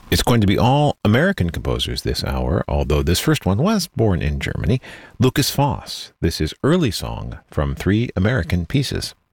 It's going to be all American composers this hour, although this first one was born in Germany. Lukas Foss. This is Early Song from Three American Pieces.